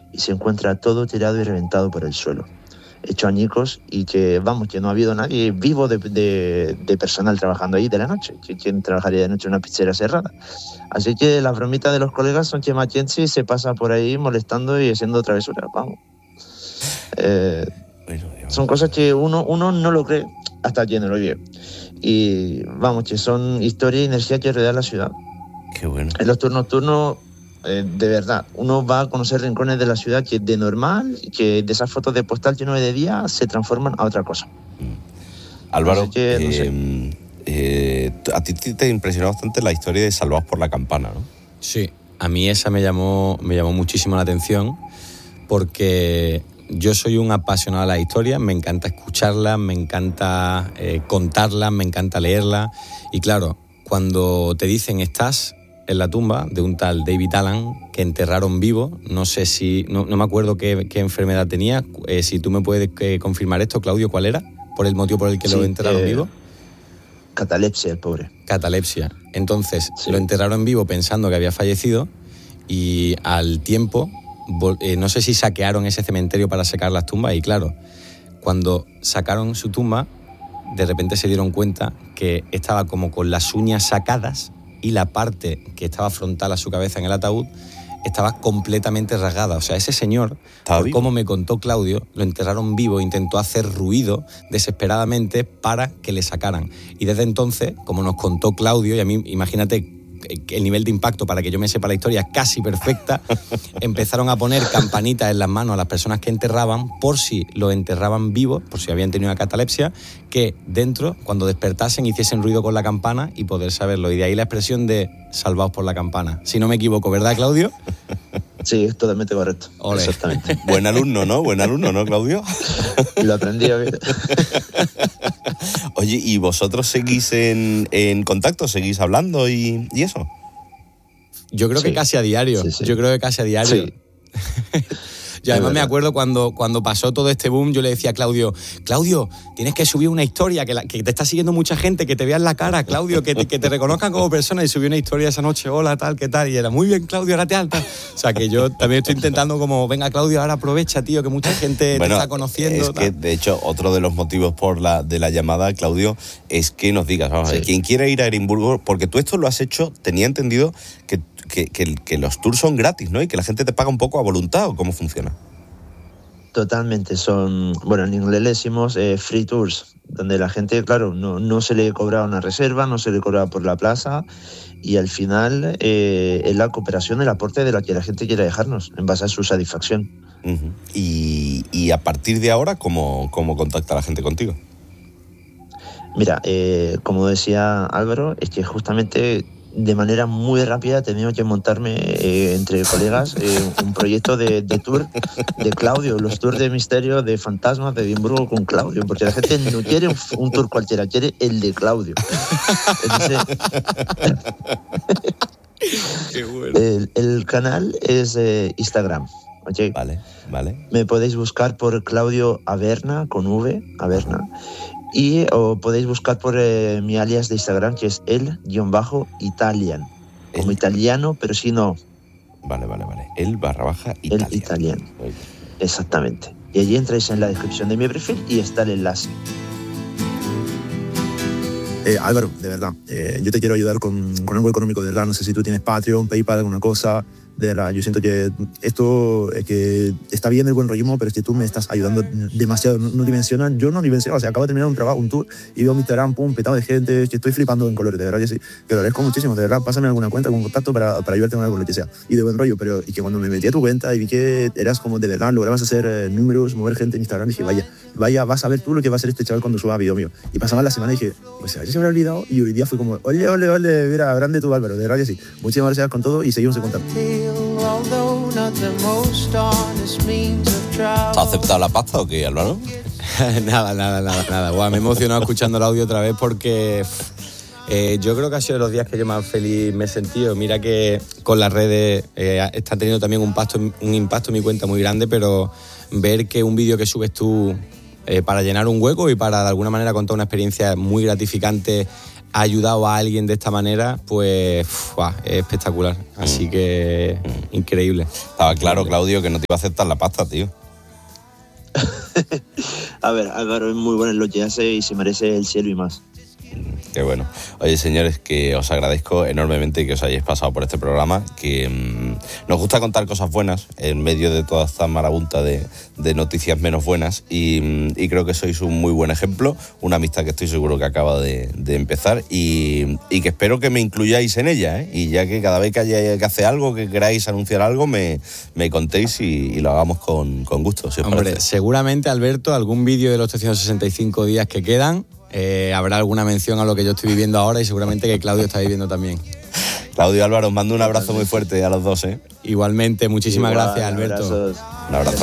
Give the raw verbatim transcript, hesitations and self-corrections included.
y se encuentra todo tirado y reventado por el suelo, hecho añicos, y que, vamos, que no ha habido nadie vivo de, de, de personal trabajando ahí de la noche. ¿Quién trabajaría de noche en una pizzería cerrada? Así que las bromitas de los colegas son que Mackenzie se pasa por ahí molestando y haciendo travesuras, vamos. Eh, bueno, son cosas que uno, uno no lo cree hasta que no lo vive. Y vamos, que son historia y energía que rodean la ciudad. Qué bueno. En los turnos nocturnos, eh, de verdad, uno va a conocer rincones de la ciudad que de normal, que de esas fotos de postal que uno ve de día, se transforman a otra cosa. Mm. Álvaro, que, eh, no sé. eh, a ti te impresionó bastante la historia de Salvados por la Campana, ¿no? Sí, a mí esa me llamó, me llamó muchísimo la atención, porque yo soy un apasionado de las historias, me encanta escucharlas, me encanta eh, contarlas, me encanta leerlas. Y claro, cuando te dicen estás en la tumba de un tal David Allen que enterraron vivo, no sé si, no, no me acuerdo qué, qué enfermedad tenía, eh, si tú me puedes eh, confirmar esto, Claudio, ¿cuál era? ¿Por el motivo por el que sí, lo enterraron eh, vivo? Catalepsia, el pobre. Catalepsia. Entonces, sí. Lo enterraron vivo pensando que había fallecido y al tiempo... Eh, no sé si saquearon ese cementerio para sacar las tumbas y claro, cuando sacaron su tumba, de repente se dieron cuenta que estaba como con las uñas sacadas y la parte que estaba frontal a su cabeza en el ataúd estaba completamente rasgada. O sea, ese señor, por como me contó Claudio, lo enterraron vivo, intentó hacer ruido desesperadamente para que le sacaran. Y desde entonces, como nos contó Claudio, y a mí, imagínate el nivel de impacto para que yo me sepa la historia casi perfecta, empezaron a poner campanitas en las manos a las personas que enterraban por si lo enterraban vivos, por si habían tenido una catalepsia, que dentro, cuando despertasen, hiciesen ruido con la campana y poder saberlo. Y de ahí la expresión de salvados por la campana. Si no me equivoco, ¿verdad, Claudio? Sí, es totalmente correcto. Olé. Exactamente. Buen alumno, ¿no? Buen alumno, ¿no, Claudio? Lo aprendí a ver. Oye, ¿y vosotros seguís en, en contacto? ¿Seguís hablando y, y eso? Yo creo sí. que casi a diario. Sí, sí. Yo creo que casi a diario. Sí. Y además me acuerdo cuando, cuando pasó todo este boom, yo le decía a Claudio, Claudio, tienes que subir una historia, que, la, que te está siguiendo mucha gente, que te vean la cara, Claudio, que te, que te reconozcan como persona. Y subí una historia esa noche, hola, tal, qué tal. Y era, muy bien, Claudio, ahora te alta. O sea, que yo también estoy intentando como, venga, Claudio, ahora aprovecha, tío, que mucha gente bueno, te está conociendo. Es tal. Que, de hecho, otro de los motivos por la, de la llamada, Claudio, es que nos digas, vamos sí. a ver, quien quiera ir a Edimburgo, porque tú esto lo has hecho, tenía entendido que, que, que, que los tours son gratis, ¿no? Y que la gente te paga un poco a voluntad, ¿o cómo funciona? Totalmente, son, bueno, en inglés le decimos eh, free tours, donde la gente, claro, no, no se le cobraba una reserva, no se le cobraba por la plaza, y al final eh, es la cooperación, el aporte de la que la gente quiera dejarnos, en base a su satisfacción. Uh-huh. Y, y a partir de ahora, ¿cómo, cómo contacta la gente contigo? Mira, eh, como decía Álvaro, es que justamente de manera muy rápida he tenido que montarme eh, entre colegas eh, un proyecto de, de tour de Claudio, los tours de misterio de fantasmas de Edimburgo con Claudio, porque la gente no quiere un, un tour cualquiera, quiere el de Claudio. Entonces, qué bueno. el, el canal es eh, Instagram. ¿Okay? Vale, vale. Me podéis buscar por Claudio Averna, con V, Averna. Y o podéis buscar por eh, mi alias de Instagram, que es el-italian. Como el... italiano, pero si no. Vale, vale, vale. El barra baja italiano. El italiano. Exactamente. Y allí entráis en la descripción de mi perfil y está el enlace. Eh, Álvaro, de verdad, eh, yo te quiero ayudar con, con algo económico, de verdad. No sé si tú tienes Patreon, PayPal, alguna cosa. De verdad, yo siento que esto, eh, que está bien el buen rollismo, pero es que tú me estás ayudando demasiado. No, no dimensionan, yo no dimensiono. O sea, acabo de terminar un trabajo, un tour, y veo mi Instagram, pum, petado de gente, que estoy flipando en colores, de verdad, que sí. Que lo agradezco muchísimo, de verdad. Pásame alguna cuenta, algún contacto para, para ayudarte con algo, lo que sea. Y de buen rollo, pero y que cuando me metí a tu cuenta y vi que eras como de verdad, lograbas hacer eh, números, mover gente en Instagram, dije, vaya, vaya, vas a ver tú lo que va a hacer este chaval cuando suba video mío. Y pasaba la semana y dije, pues ya se me habrá olvidado, y hoy día fue como, ole, ole, ole, mira, grande tú, Álvaro, de verdad que sí. Muchísimas gracias con todo y seguimos en contacto. ¿Has aceptado la pasta o qué, Álvaro? nada, nada, nada, nada. Wow, me he emocionado escuchando el audio otra vez porque eh, yo creo que ha sido de los días que yo más feliz me he sentido. Mira que con las redes eh, está teniendo también un, pasto, un impacto en mi cuenta muy grande, pero ver que un vídeo que subes tú eh, para llenar un hueco y para de alguna manera contar una experiencia muy gratificante ha ayudado a alguien de esta manera, pues ¡fua! Es espectacular. Así mm. que mm. increíble. Estaba claro, Claudio, que no te iba a aceptar la pasta, tío. A ver, Álvaro es muy bueno en lo que hace y se merece el cielo y más. Qué bueno. Oye, señores, que os agradezco enormemente que os hayáis pasado por este programa, que mmm, nos gusta contar cosas buenas en medio de toda esta marabunta de, de noticias menos buenas y, mmm, y creo que sois un muy buen ejemplo, una amistad que estoy seguro que acaba de, de empezar y, y que espero que me incluyáis en ella, ¿eh? Y ya que cada vez que haya que hacer algo, que queráis anunciar algo, me, me contéis y, y lo hagamos con, con gusto, si os Hombre, parece. Seguramente, Alberto, algún vídeo de los trescientos sesenta y cinco días que quedan, Eh, habrá alguna mención a lo que yo estoy viviendo ahora y seguramente que Claudio está viviendo también. Claudio, Álvaro, os mando un abrazo muy fuerte a los dos, ¿eh? Igualmente, muchísimas Igual, gracias, Alberto. Abrazos. Un abrazo.